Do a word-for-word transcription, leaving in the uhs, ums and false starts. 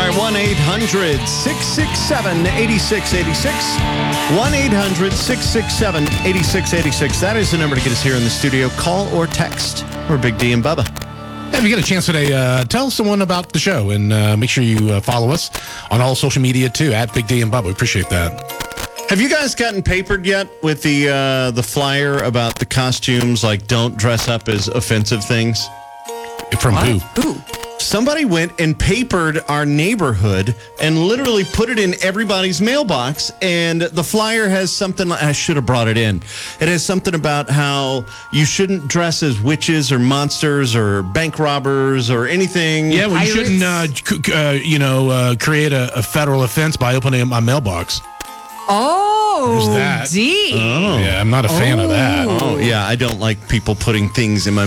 All right, one eight hundred six six seven eight six eight six. one eight hundred six six seven eight six eight six. That is the number to get us here in the studio. Call or text. We're Big D and Bubba. If you get a chance today, uh, tell someone about the show and uh, make sure you uh, follow us on all social media too, at Big D and Bubba. We appreciate that. Have you guys gotten papered yet with the uh, the flyer about the costumes, like don't dress up as offensive things? From who? Who? Somebody went and papered our neighborhood and literally put it in everybody's mailbox. And the flyer has something, I should have brought it in. It has something about how you shouldn't dress as witches or monsters or bank robbers or anything. Yeah, well, you Pirates. shouldn't, uh, c- uh, you know, uh, create a, a federal offense by opening up my mailbox. Oh, There's that. D. Oh. Yeah, I'm not a fan of that. Oh, yeah, I don't like people putting things in my